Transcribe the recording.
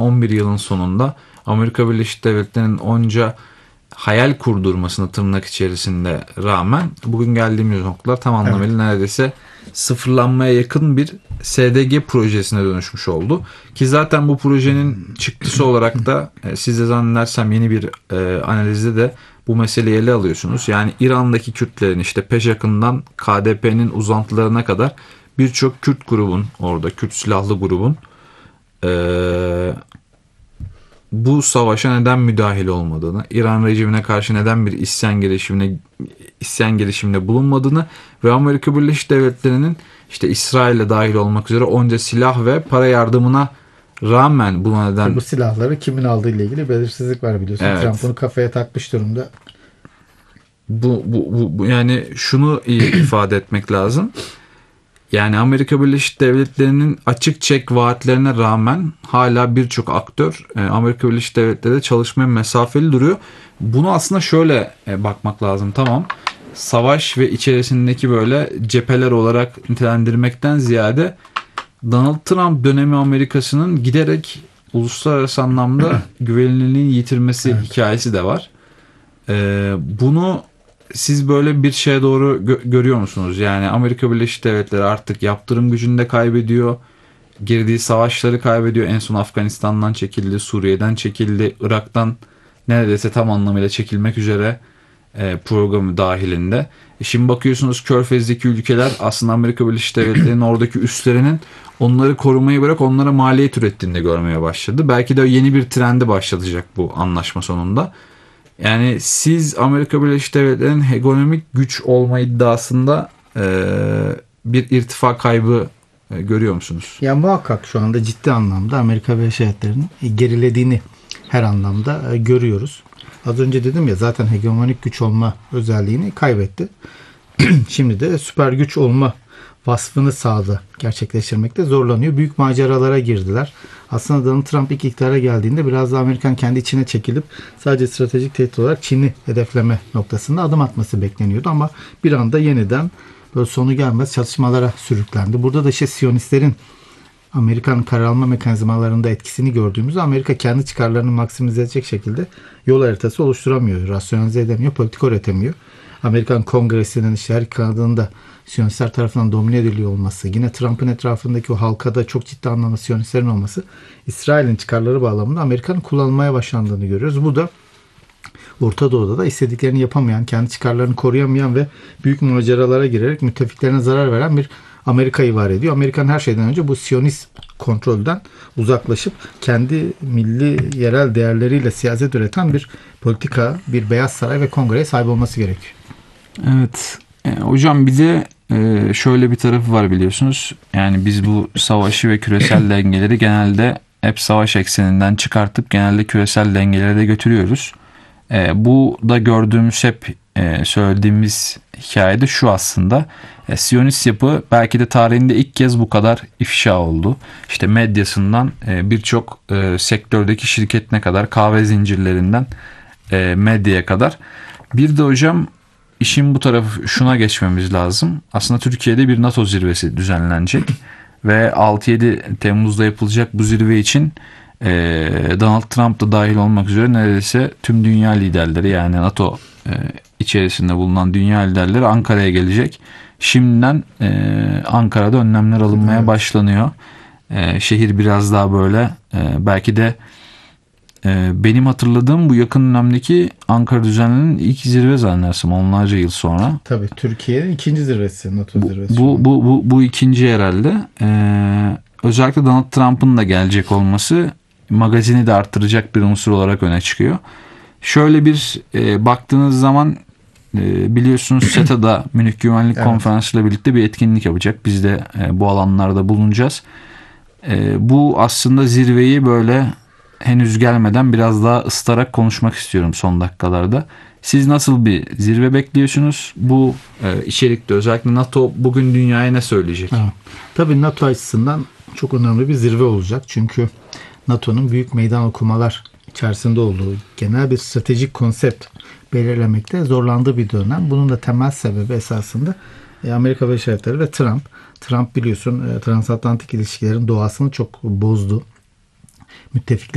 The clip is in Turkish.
2011 yılın sonunda Amerika Birleşik Devletleri'nin onca hayal kurdurmasını tırnak içerisinde rağmen bugün geldiğimiz noktalar tam anlamıyla neredeyse sıfırlanmaya yakın bir SDG projesine dönüşmüş oldu. Ki zaten bu projenin çıktısı olarak da siz de zannedersem yeni bir analizde de bu meseleyi ele alıyorsunuz. Yani İran'daki Kürtlerin işte PEJAK'ından KDP'nin uzantılarına kadar birçok Kürt grubun, orada Kürt silahlı grubun bu savaşa neden müdahil olmadığını, İran rejimine karşı neden bir isyan girişiminde bulunmadığını ve Amerika Birleşik Devletleri'nin işte İsrail'e dahil olmak üzere onca silah ve para yardımına rağmen buna neden... Bu silahları kimin aldığı ile ilgili belirsizlik var biliyorsun. Evet. Trump bunu kafaya takmış durumda. Bu yani şunu iyi ifade etmek lazım. Yani Amerika Birleşik Devletleri'nin açık çek vaatlerine rağmen hala birçok aktör Amerika Birleşik Devletleri'de çalışmaya mesafeli duruyor. Bunu aslında şöyle bakmak lazım. Tamam, savaş ve içerisindeki böyle cepheler olarak nitelendirmekten ziyade Donald Trump dönemi Amerika'sının giderek uluslararası anlamda güvenilirliğini yitirmesi hikayesi de var. Bunu siz böyle bir şeye doğru görüyor musunuz? Yani Amerika Birleşik Devletleri artık yaptırım gücünü de kaybediyor. Girdiği savaşları kaybediyor. En son Afganistan'dan çekildi, Suriye'den çekildi, Irak'tan neredeyse tam anlamıyla çekilmek üzere programı dahilinde. Şimdi bakıyorsunuz Körfez'deki ülkeler aslında Amerika Birleşik Devletleri'nin oradaki üslerinin onları korumayı bırak onlara maliyet ürettiğini de görmeye başladı. Belki de yeni bir trendi başlatacak bu anlaşma sonunda. Yani siz Amerika Birleşik Devletleri'nin hegemonik güç olma iddiasında bir irtifa kaybı görüyor musunuz? Ya muhakkak şu anda ciddi anlamda Amerika Birleşik Devletleri'nin gerilediğini her anlamda görüyoruz. Az önce dedim ya zaten hegemonik güç olma özelliğini kaybetti. Şimdi de süper güç olma vasfını sağladı. Gerçekleştirmekte zorlanıyor. Büyük maceralara girdiler. Aslında Donald Trump ilk iktidara geldiğinde biraz da Amerikan kendi içine çekilip sadece stratejik tehdit olarak Çin'i hedefleme noktasında adım atması bekleniyordu. Ama bir anda yeniden böyle sonu gelmez çatışmalara sürüklendi. Burada da işte Siyonistlerin Amerikan karar alma mekanizmalarında etkisini gördüğümüzde Amerika kendi çıkarlarını maksimize edecek şekilde yol haritası oluşturamıyor. Rasyonalize edemiyor, politika üretemiyor. Amerikan Kongresi'nin işte her kanadında Siyonistler tarafından domine ediliyor olması, yine Trump'ın etrafındaki o halkada çok ciddi anlamda Siyonistlerin olması, İsrail'in çıkarları bağlamında Amerika'nın kullanılmaya başlandığını görüyoruz. Bu da Orta Doğu'da da istediklerini yapamayan, kendi çıkarlarını koruyamayan ve büyük maceralara girerek müttefiklerine zarar veren bir Amerika'yı var ediyor. Amerika'nın her şeyden önce bu Siyonist kontrolden uzaklaşıp kendi milli yerel değerleriyle siyaset üreten bir politika, bir Beyaz Saray ve Kongre'ye sahip olması gerekiyor. Evet. Hocam bir de şöyle bir tarafı var biliyorsunuz. Yani biz bu savaşı ve küresel dengeleri genelde hep savaş ekseninden çıkartıp genelde küresel dengelere de götürüyoruz. Bu da gördüğümüz hep söylediğimiz hikayede şu aslında. Siyonist yapı belki de tarihinde ilk kez bu kadar ifşa oldu. İşte medyasından birçok sektördeki şirketine kadar, kahve zincirlerinden medyaya kadar. Bir de hocam işin bu tarafı şuna geçmemiz lazım. Aslında Türkiye'de bir NATO zirvesi düzenlenecek ve 6-7 Temmuz'da yapılacak bu zirve için Donald Trump da dahil olmak üzere neredeyse tüm dünya liderleri yani NATO içerisinde bulunan dünya liderleri Ankara'ya gelecek. Şimdiden Ankara'da önlemler alınmaya başlanıyor. Şehir biraz daha böyle belki de benim hatırladığım bu yakın dönemdeki Ankara düzenlenen ilk zirve zannedersem onlarca yıl sonra. Tabii Türkiye'nin ikinci zirvesi, NATO zirvesi. Bu ikinci herhalde. Özellikle Donald Trump'ın da gelecek olması magazini de arttıracak bir unsur olarak öne çıkıyor. Şöyle bir baktığınız zaman biliyorsunuz SETA'da Münih Güvenlik Konferansı ile birlikte bir etkinlik yapacak. Biz de bu alanlarda bulunacağız. Bu aslında zirveyi böyle henüz gelmeden biraz daha ısıtarak konuşmak istiyorum son dakikalarda. Siz nasıl bir zirve bekliyorsunuz? Bu içerikte özellikle NATO bugün dünyaya ne söyleyecek? Evet. Tabii NATO açısından çok önemli bir zirve olacak. Çünkü NATO'nun büyük meydan okumalar içerisinde olduğu genel bir stratejik konsept belirlemekte zorlandığı bir dönem. Bunun da temel sebebi esasında Amerika Birleşik Devletleri ve Trump. Trump biliyorsun transatlantik ilişkilerin doğasını çok bozdu. Müttefiklik